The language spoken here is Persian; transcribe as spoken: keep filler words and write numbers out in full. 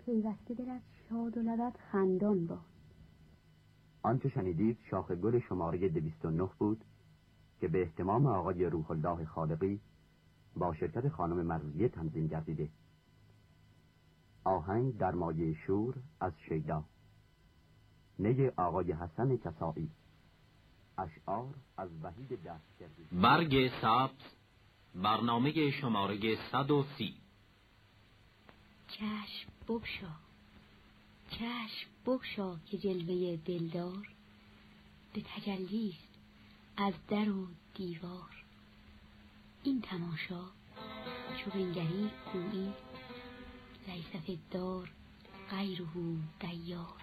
پیوسته دلت شاد و لبت خندان باد. آنچه شنیدید شاخ گل شماره دویست و نه بود که به اهتمام آقای روح الله خالقی با شرکت خانم مرضیه تنظیم گردیده. آهنگ در مایه شور از شیدا، نی آقای حسن کسائی، اشعار از وحید دستگردی. برگ سبز، برنامه شماره صد و سی. چشم بگشا، چشم بگشا که جلوه دلدار به تجلیست از در و دیوار. این تماشا چو بنگری گویی لیس فی الدار غیره دیار.